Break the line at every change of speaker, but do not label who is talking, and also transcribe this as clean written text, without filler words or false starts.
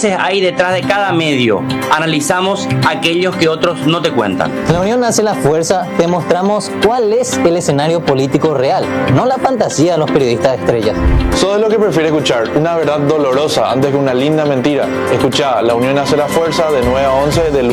intereses hay detrás de cada medio. Analizamos aquellos que otros no te cuentan.
En La Unión Hace la Fuerza te mostramos cuál es el escenario político real, no la fantasía de los periodistas estrellas.
¿Sos de lo que prefiere escuchar una verdad dolorosa antes que una linda mentira? Escuchá La Unión Hace la Fuerza de 9 a 11 de lunes